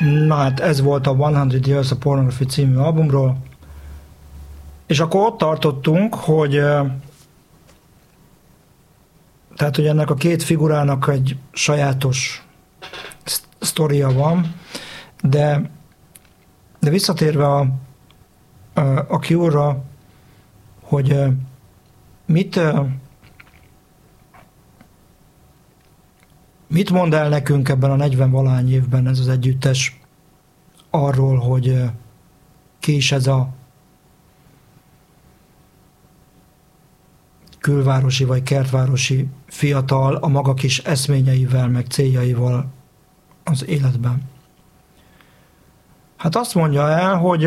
Na hát ez volt a 100 Years of Pornography című albumról, és akkor ott tartottunk, hogy tehát, hogy ennek a két figurának egy sajátos sztoria van, de visszatérve a Cure-ra, hogy mit mond el nekünk ebben a 40-valány évben ez az együttes arról, hogy ki is ez a külvárosi vagy kertvárosi fiatal a maga kis eszményeivel, meg céljaival az életben. Hát azt mondja el, hogy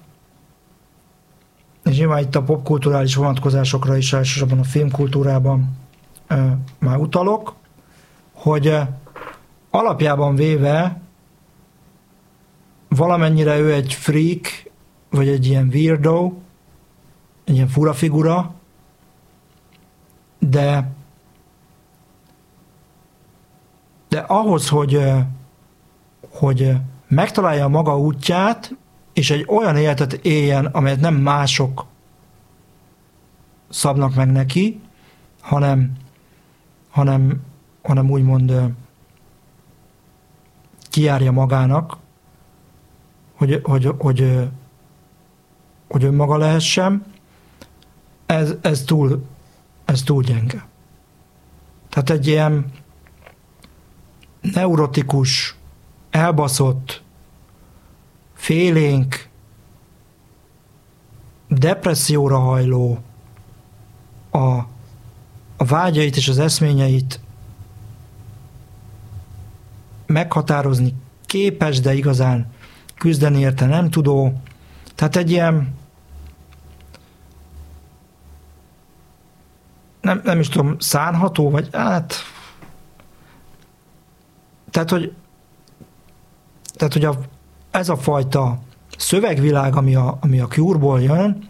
és nyilván itt a popkulturális vonatkozásokra is, elsősorban a filmkultúrában már utalok, hogy alapjában véve valamennyire ő egy freak, vagy egy ilyen weirdo, egy ilyen fura figura, de ahhoz, hogy megtalálja a maga útját, és egy olyan életet éljen, amelyet nem mások szabnak meg neki, hanem úgymond kijárja magának, hogy önmaga lehessen, ez túl gyenge. Tehát egy ilyen neurotikus, elbaszott, félénk, depresszióra hajló, a vágyait és az eszményeit meghatározni képes, de igazán küzdeni érte nem tudó. Tehát egy ilyen nem is tudom, szánható, vagy hát tehát, hogy ez a fajta szövegvilág, ami a Cure-ból jön,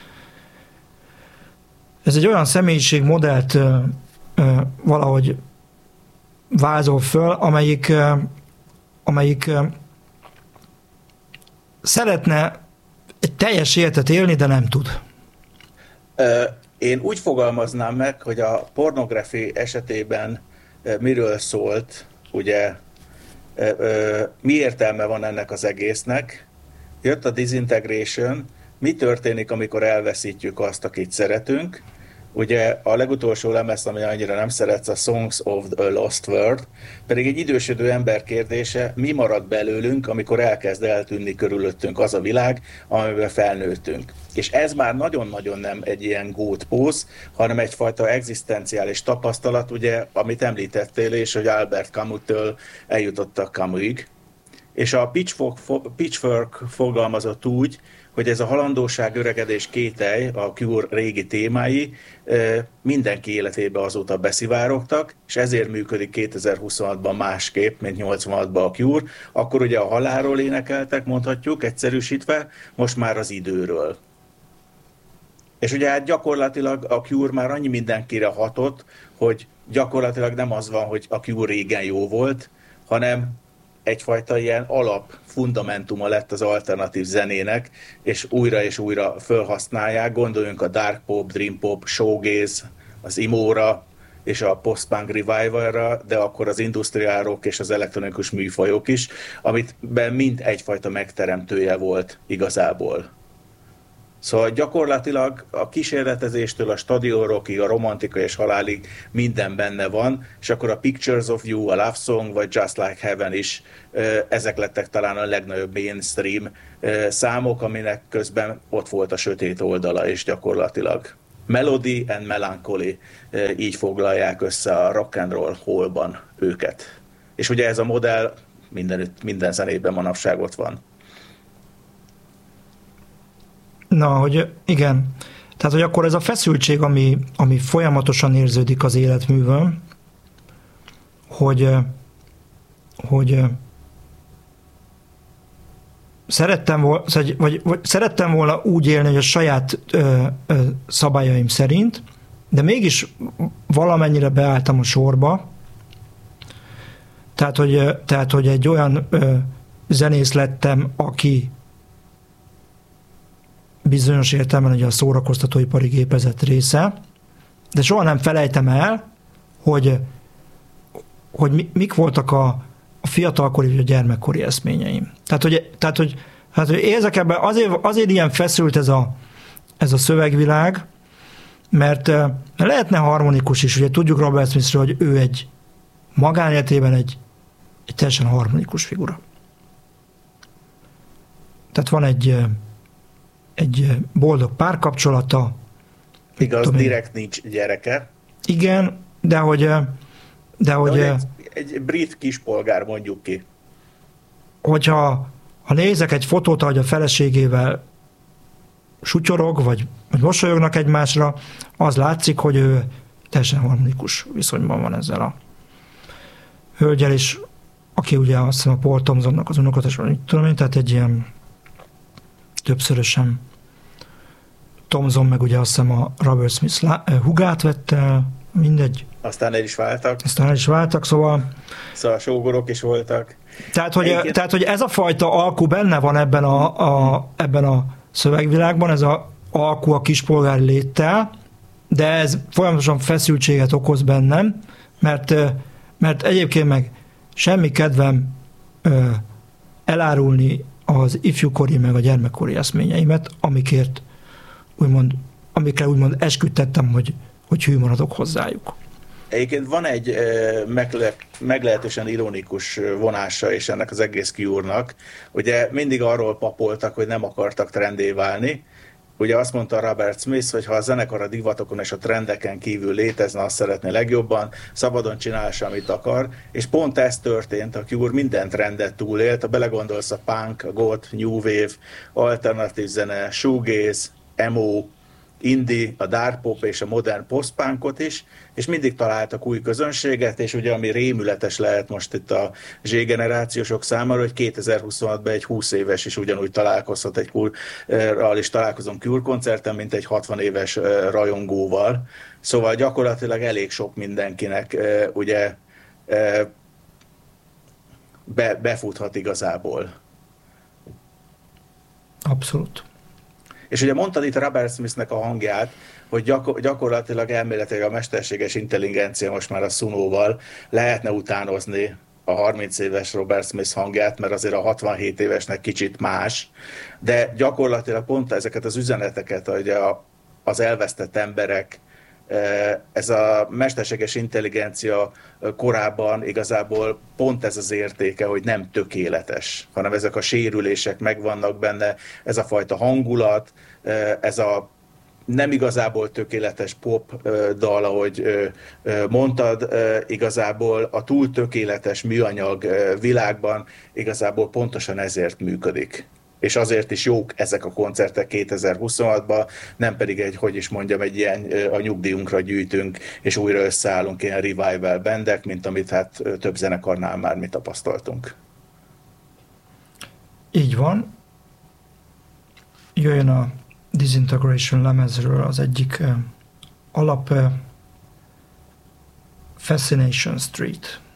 ez egy olyan személyiségmodellt valahogy vázol föl, amelyik szeretne egy teljes életet élni, de nem tud. Én úgy fogalmaznám meg, hogy a pornográfi esetében miről szólt, ugye mi értelme van ennek az egésznek, jött a disintegration, mi történik, amikor elveszítjük azt, akit szeretünk. Ugye a legutolsó lemez, ami annyira nem szeretsz, a Songs of the Lost World, pedig egy idősödő ember kérdése, mi marad belőlünk, amikor elkezd eltűnni körülöttünk az a világ, amiben felnőttünk. És ez már nagyon-nagyon nem egy ilyen gótpóz, hanem egyfajta egzisztenciális tapasztalat, ugye, amit említettél, és hogy Albert Camus-től eljutottak Camusig. És a Pitchfork fogalmazott úgy, hogy ez a halandóság, öregedés, kételj, a Cure régi témái mindenki életébe azóta beszivárogtak, és ezért működik 2026-ban másképp, mint 86-ban a Cure. Akkor ugye a halálról énekeltek, mondhatjuk, egyszerűsítve, most már az időről. És ugye hát gyakorlatilag a Cure már annyi mindenkire hatott, hogy gyakorlatilag nem az van, hogy a Cure régen jó volt, hanem egyfajta ilyen alap fundamentuma lett az alternatív zenének, és újra felhasználják. Gondoljunk a dark pop, dream pop, shoegaze, az emo-ra és a post-punk revival-ra, de akkor az industrial rock és az elektronikus műfajok is, amit mind egyfajta megteremtője volt igazából. Szóval gyakorlatilag a kísérletezéstől a stadion rockig, a romantika és halálig minden benne van, és akkor a Pictures of You, a Love Song vagy Just Like Heaven is, ezek lettek talán a legnagyobb mainstream számok, aminek közben ott volt a sötét oldala is gyakorlatilag. Melody and Melancholy, így foglalják össze a rock and roll hallban őket. És ugye ez a modell minden zenében manapság ott van. Na, hogy igen. Tehát, hogy akkor ez a feszültség, ami folyamatosan érződik az életművön, hogy szerettem volna úgy élni, hogy a saját szabályaim szerint, de mégis valamennyire beálltam a sorba, tehát, hogy egy olyan zenész lettem, aki bizonyos értelemben ugye a szórakoztatóipari gépezet része, de soha nem felejtem el, hogy mik voltak a fiatalkori vagy a gyermekkori eszményeim. Tehát, hogy érzek ebben, azért ilyen feszült ez a szövegvilág, mert lehetne harmonikus is, ugye tudjuk Robert Smithről, hogy ő egy magánéletében egy teljesen harmonikus figura. Tehát van egy boldog párkapcsolata. Igaz, direkt nincs gyereke. Igen, de hogy egy brit kispolgár, mondjuk ki. Hogyha nézek egy fotót, ahogy a feleségével sutyorog, vagy mosolyognak egymásra, az látszik, hogy ő teljesen harmonikus viszonyban van ezzel a hölgyel, és aki ugye azt hiszem a Paul Thompsonnak az unokatestvére, tudom én, tehát egy ilyen többszörösen Thompson meg ugye azt hiszem a Robert Smith hugát vette el, mindegy. Aztán el is váltak, szóval sógorok is voltak. Tehát, hogy ez a fajta alkú benne van ebben a szövegvilágban, ez az alkú a kispolgári léttel, de ez folyamatosan feszültséget okoz bennem, mert egyébként meg semmi kedvem elárulni az ifjúkori meg a gyermekkori eszményeimet, amikre úgymond esküdtettem, hogy hű maradok hozzájuk. Egyébként van egy meglehetősen ironikus vonása is ennek az egész Cure-nak. Ugye mindig arról papoltak, hogy nem akartak trendé válni. Ugye azt mondta Robert Smith, hogy ha a zenekar a divatokon és a trendeken kívül létezne, azt szeretné legjobban, szabadon csinálsa, amit akar, és pont ez történt, a Cure minden trendet túlélt, ha belegondolsz a punk, a goth, new wave, alternatív zene, shoegaze, emo, indie, a dark pop és a modern post-punkot is, és mindig találtak új közönséget, és ugye ami rémületes lehet most itt a Z-generációsok számára, hogy 2026-ban egy 20 éves is ugyanúgy találkozhat egy Cure-ral, és találkozom Cure koncerten, mint egy 60 éves rajongóval. Szóval gyakorlatilag elég sok mindenkinek ugye befuthat igazából. Abszolút. És ugye mondtad itt Robert Smithnek a hangját, hogy gyakorlatilag elméletileg a mesterséges intelligencia most már a Sunóval lehetne utánozni a 30 éves Robert Smith hangját, mert azért a 67 évesnek kicsit más, de gyakorlatilag pont ezeket az üzeneteket, hogy az elvesztett emberek, ez a mesterséges intelligencia korában igazából pont ez az értéke, hogy nem tökéletes, hanem ezek a sérülések megvannak benne, ez a fajta hangulat, ez a nem igazából tökéletes pop dal, ahogy mondtad, igazából a túl tökéletes műanyag világban igazából pontosan ezért működik. És azért is jók ezek a koncertek 2026-ban, nem pedig egy ilyen a nyugdíjunkra gyűjtünk, és újra összeállunk ilyen revival bandek, mint amit hát több zenekarnál már mi tapasztaltunk. Így van. Jöjjön a Disintegration lemezről az egyik alap Fascination Street.